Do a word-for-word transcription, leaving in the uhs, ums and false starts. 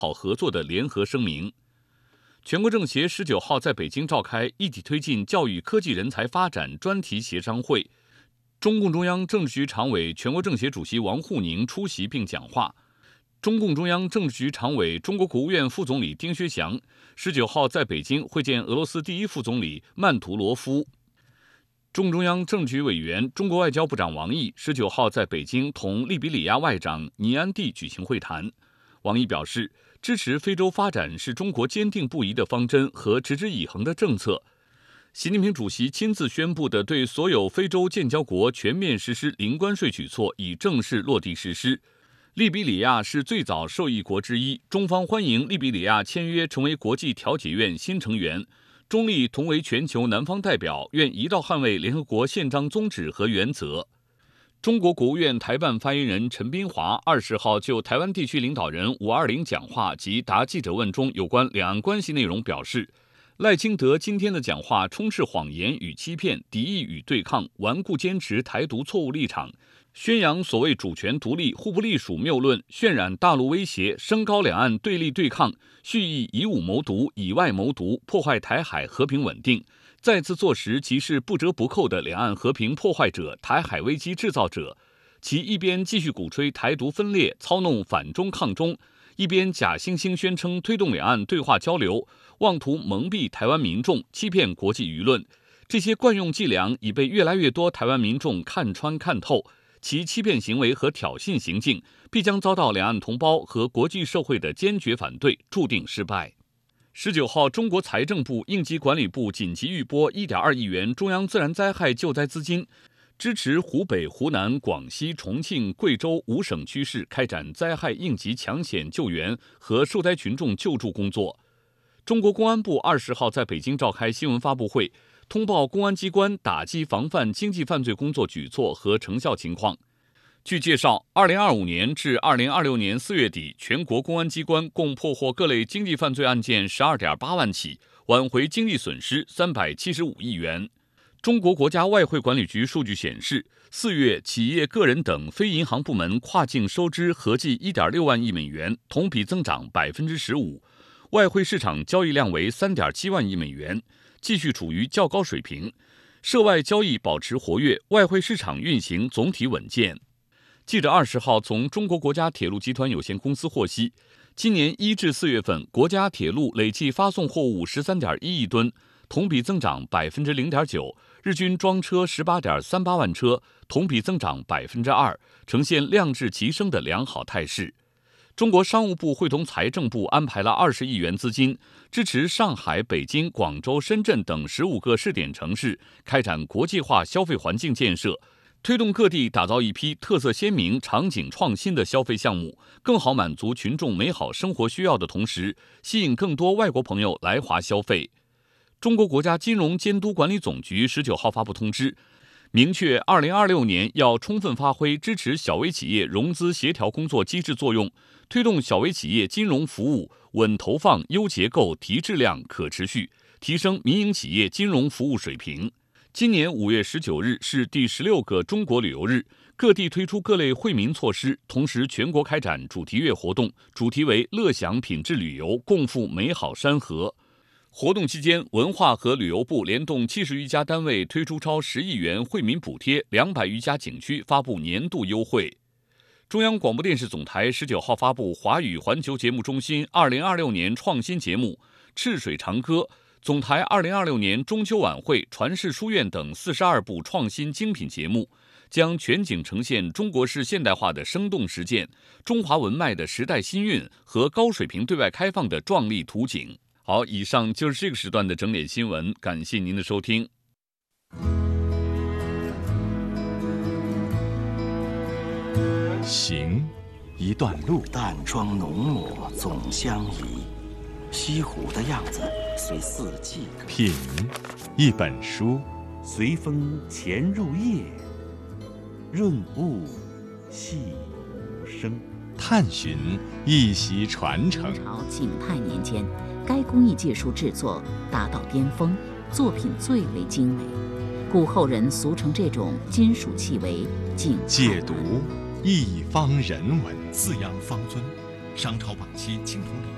好合作的联合声明。全国政协十九号在北京召开一体推进教育科技人才发展专题协商会，中共中央政治局常委、全国政协主席王沪宁出席并讲话。中共中央政治局常委、中国国务院副总理丁薛祥十九号在北京会见俄罗斯第一副总理曼图罗夫。中中央政治局委员、中国外交部长王毅十九号在北京同利比里亚外长尼安蒂举行会谈。王毅表示，支持非洲发展是中国坚定不移的方针和持之以恒的政策。习近平主席亲自宣布的对所有非洲建交国全面实施零关税举措已正式落地实施。利比里亚是最早受益国之一，中方欢迎利比里亚签约成为国际调解院新成员。中立同为全球南方代表，愿一道捍卫联合国宪章宗旨和原则。中国国务院台办发言人陈斌华二十号就台湾地区领导人五二零讲话及答记者问中有关两岸关系内容表示，赖清德今天的讲话充斥谎言与欺骗、敌意与对抗，顽固坚持台独错误立场，宣扬所谓主权独立、互不隶属谬论，渲染大陆威胁，升高两岸对立对抗，蓄意以武谋独、以外谋独，破坏台海和平稳定，再次坐实其是不折不扣的两岸和平破坏者、台海危机制造者。其一边继续鼓吹台独分裂，操弄反中抗中，一边假惺惺宣称推动两岸对话交流，妄图蒙蔽台湾民众，欺骗国际舆论。这些惯用伎俩已被越来越多台湾民众看穿看透，其欺骗行为和挑衅行径必将遭到两岸同胞和国际社会的坚决反对，注定失败。十九号，中国财政部、应急管理部紧急预拨 一点二亿元中央自然灾害救灾资金，支持湖北、湖南、广西、重庆、贵州五省区市开展灾害应急抢险救援和受灾群众救助工作。中国公安部二十号在北京召开新闻发布会，通报公安机关打击防范经济犯罪工作举措和成效情况。据介绍，二零二五年至二零二六年四月底，全国公安机关共破获各类经济犯罪案件 十二点八万起，挽回经济损失三百七十五亿元。中国国家外汇管理局数据显示，四月企业、个人等非银行部门跨境收支合计 一点六万亿美元，同比增长 百分之十五， 外汇市场交易量为 三点七万亿美元，继续处于较高水平，涉外交易保持活跃，外汇市场运行总体稳健。记者二十号从中国国家铁路集团有限公司获悉，今年一至四月份，国家铁路累计发送货物 十三点一亿吨，同比增长 百分之零点九， 日均装车 十八点三八万车，同比增长 百分之二， 呈现量质齐升的良好态势。中国商务部会同财政部安排了二十亿元资金，支持上海、北京、广州、深圳等十五个试点城市开展国际化消费环境建设，推动各地打造一批特色鲜明、场景创新的消费项目，更好满足群众美好生活需要的同时，吸引更多外国朋友来华消费。中国国家金融监督管理总局十九号发布通知，明确二零二六年要充分发挥支持小微企业融资协调工作机制作用，推动小微企业金融服务稳投放、优结构、提质量、可持续，提升民营企业金融服务水平。今年五月十九日是第十六个中国旅游日，各地推出各类惠民措施，同时全国开展主题月活动，主题为乐享品质旅游，共赴美好山河。活动期间，文化和旅游部联动七十余家单位推出超十亿元惠民补贴，两百余家景区发布年度优惠。中央广播电视总台十九号发布华语环球节目中心二零二六年创新节目《赤水长歌》，总台二零二六年中秋晚会、传世书院等四十二部创新精品节目，将全景呈现中国式现代化的生动实践、中华文脉的时代新韵和高水平对外开放的壮丽图景。好，以上就是这个时段的整点新闻，感谢您的收听。 行，一段路， 淡妆浓抹总相宜，西湖的样子随四季歌。 品，一本书， 随风潜入夜，润物细无声。 探寻一席传承。 明朝景泰年间，该工艺技术制作达到巅峰，作品最为精美，故后人俗称这种金属器为景泰。 解读一方人文， 四羊方尊，商朝晚期青铜礼。